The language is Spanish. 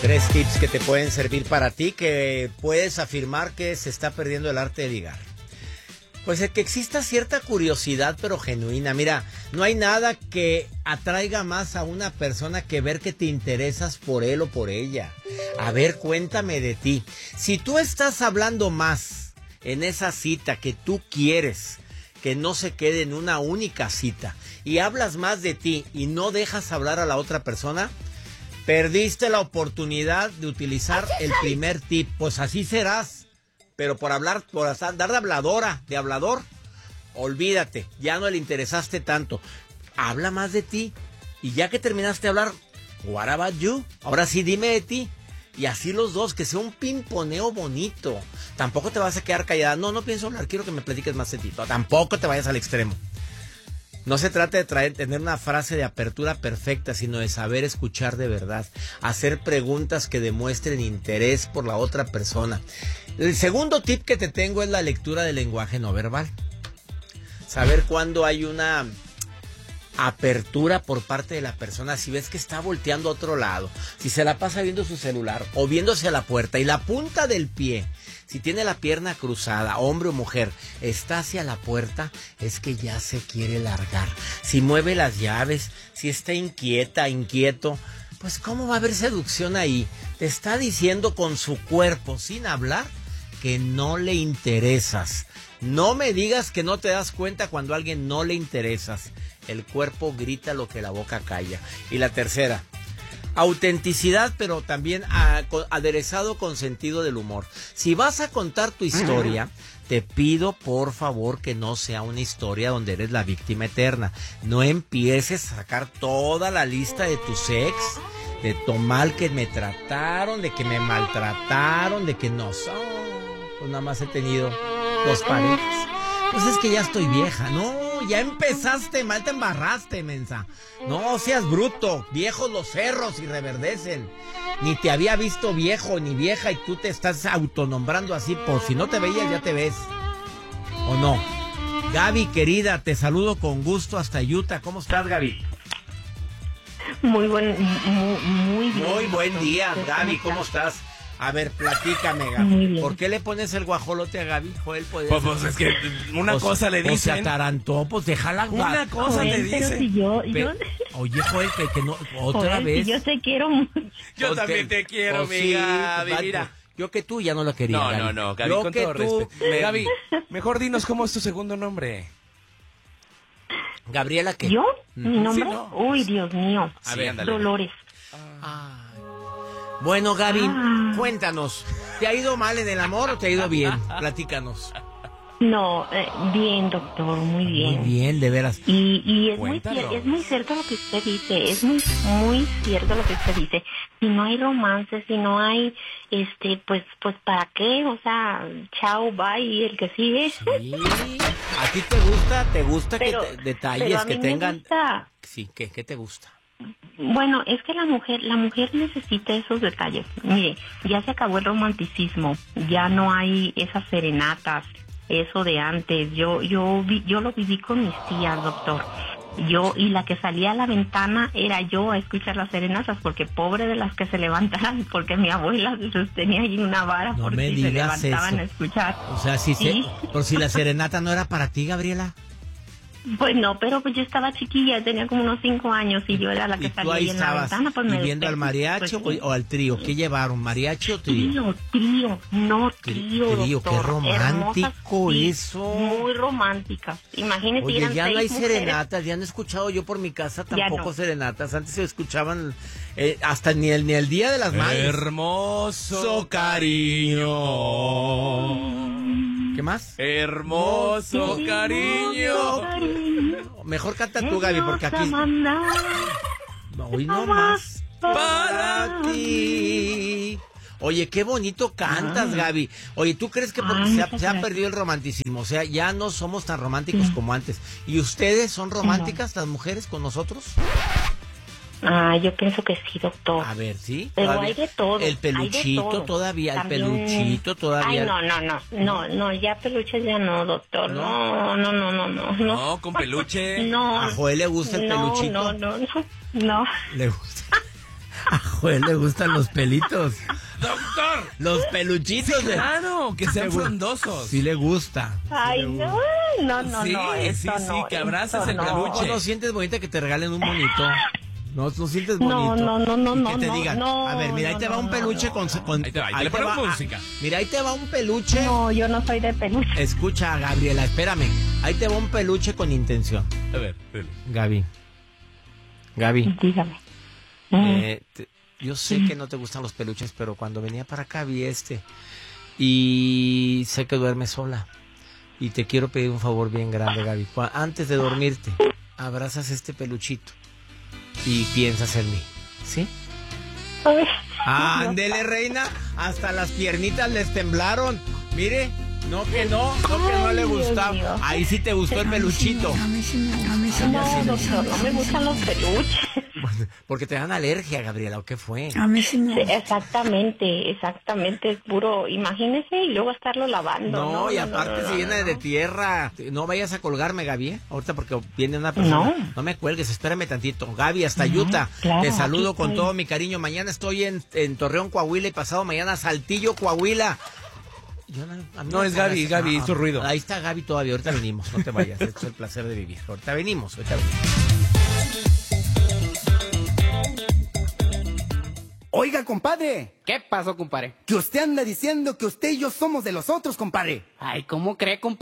3 tips que te pueden servir para ti, que puedes afirmar que se está perdiendo el arte de ligar. Pues el que exista cierta curiosidad, pero genuina. Mira, no hay nada que atraiga más a una persona que ver que te interesas por él o por ella. A ver, cuéntame de ti. Si tú estás hablando más en esa cita que tú quieres, que no se quede en una única cita, y hablas más de ti y no dejas hablar a la otra persona, perdiste la oportunidad de utilizar el primer tip. Pues así serás. Pero por hablar, por andar de hablador, olvídate, ya no le interesaste tanto. Habla más de ti. Y ya que terminaste de hablar, what about you? Ahora sí, dime de ti. Y así los dos, que sea un pimponeo bonito. Tampoco te vas a quedar callada. No pienso hablar, quiero que me platiques más de ti. Tampoco te vayas al extremo. No se trata de tener una frase de apertura perfecta, sino de saber escuchar de verdad, hacer preguntas que demuestren interés por la otra persona. El segundo tip que te tengo es la lectura del lenguaje no verbal. Saber cuándo hay una apertura por parte de la persona, si ves que está volteando a otro lado, si se la pasa viendo su celular o viéndose a la puerta y la punta del pie, si tiene la pierna cruzada, hombre o mujer, está hacia la puerta, es que ya se quiere largar. Si mueve las llaves, si está inquieto, pues ¿cómo va a haber seducción ahí? Te está diciendo con su cuerpo, sin hablar, que no le interesas. No me digas que no te das cuenta cuando a alguien no le interesas. El cuerpo grita lo que la boca calla. Y la tercera, autenticidad, pero también aderezado con sentido del humor. Si vas a contar tu historia, te pido por favor que no sea una historia donde eres la víctima eterna. No empieces a sacar toda la lista de tus ex, de lo mal que me trataron, de que me maltrataron, de que no son. Pues nada más he tenido 2 parejas. Pues es que ya estoy vieja. No, ya empezaste mal, te embarraste, mensa. No seas bruto. Viejos los cerros y reverdecen. Ni te había visto viejo ni vieja y tú te estás autonombrando así. Por si no te veías, ya te ves. ¿O no? Gaby, querida, te saludo con gusto hasta Utah. ¿Cómo estás, Gaby? Muy buen día, Gaby. ¿Cómo estás? A ver, platícame, Gaby. ¿Por qué le pones el guajolote a Gaby? Joel, pues es que una cosa le dicen. Se atarantó, pues déjala. Una cosa Joel, le dicen. Si yo... Oye, Joel, que no, otra Joel, vez. Si yo te quiero mucho. Yo también te quiero, mi Gaby. Mira. Yo que tú ya no lo quería. No, Gaby, con todo respeto. Gaby, mejor dinos cómo es tu segundo nombre. ¿Gabriela qué? ¿Yo? ¿Mi nombre? Sí, no. Uy, Dios mío. A ver, ándale. Dolores. Bueno, Gaby, cuéntanos. ¿Te ha ido mal en el amor o te ha ido bien? Platícanos. No, bien, doctor, muy bien. Muy bien, de veras. Y es Cuéntalo. muy cierto lo que usted dice, es muy cierto lo que usted dice. Si no hay romance, si no hay, pues ¿para qué? O sea, chao, bye, y el que sigue. Sí. ¿A ti te gusta Pero- que detalles pero a que mí me tengan? gusta. Sí, ¿qué te gusta? Bueno, es que la mujer necesita esos detalles. Mire, ya se acabó el romanticismo, ya no hay esas serenatas, eso de antes. Yo lo viví con mis tías, doctor. Y la que salía a la ventana era yo a escuchar las serenatas, porque pobre de las que se levantaran, porque mi abuela los tenía ahí una vara No por me si se digas levantaban eso. a escuchar. O sea, Sí. por si la serenata no era para ti, Gabriela. Pues no, pero pues yo estaba chiquilla, tenía como unos 5 años y yo era la Y que tú salía ahí ahí en la estabas ventana, pues me viendo al mariachi pues, sí. o al trío. ¿Qué llevaron? ¿Mariachi o trío? Trío, Trío, doctor. qué romántico Hermosas, sí, eso. muy románticas. Imagínate, Oye, eran ya no 6 hay mujeres. serenatas, ya no he escuchado yo por mi casa Ya tampoco no. serenatas. Antes se escuchaban hasta ni el Día de las Madres. Hermoso cariño. ¿Qué más? Hermoso cariño. Mejor canta tú, Gaby, porque aquí... Hoy no más para ti. Oye, qué bonito cantas, Gaby. Oye, ¿tú crees que porque se ha perdido el romanticismo? O sea, ya no somos tan románticos como antes. ¿Y ustedes son románticas, las mujeres, con nosotros? Yo pienso que sí, doctor. A ver, ¿sí? Pero ¿Todavía? hay de todo. El peluchito hay de todo. todavía, También... el peluchito todavía. Ay, no, ya peluches ya no, doctor. No. No, con peluche. No. ¿A Joel le gusta el peluchito? No. Le gusta. A Joel le gustan los pelitos. ¡Doctor! Los peluchitos. Claro, que sean frondosos. Sí le gusta. Ay, no, Sí, esto sí, no, que abraces esto el no. peluche. ¿No sientes bonita que te regalen un monito? No sientes bonito. No, Y que te digan, no, a ver, mira, ahí te va un peluche con... Ahí te va, ahí te le ponemos música. Mira, ahí te va un peluche. No, yo no soy de peluche. Escucha, Gabriela, espérame. Ahí te va un peluche con intención. A ver, dile. Gaby, Dígame. yo sé que no te gustan los peluches, pero cuando venía para acá vi y sé que duermes sola. Y te quiero pedir un favor bien grande, Gaby. Antes de dormirte, abrazas este peluchito y piensas en mí, ¿sí? Ay, Ándele, reina, hasta las piernitas les temblaron. Mire, no que no le gustaba. Dios mío. Ahí sí te gustó el peluchito. no, doctor, no me gustan los peluches. Porque te dan alergia, Gabriela, ¿o qué fue? Sí, exactamente, es puro, imagínese, y luego estarlo lavando. No, y aparte se llena de tierra. No vayas a colgarme, Gaby, ¿eh? Ahorita porque viene una persona. No me cuelgues, espérame tantito. Gaby, hasta Utah. Claro, te saludo aquí con estoy. todo mi cariño. Mañana estoy en Torreón, Coahuila, y pasado mañana Saltillo, Coahuila. A mí No, es Gaby, hizo ruido. Ahí está Gaby todavía, ahorita venimos, no te vayas. Esto es el placer de vivir. Ahorita venimos. Oiga, compadre, ¿Qué pasó, compadre? que usted anda diciendo que usted y yo somos de los otros, compadre. Ay, ¿cómo cree, compadre?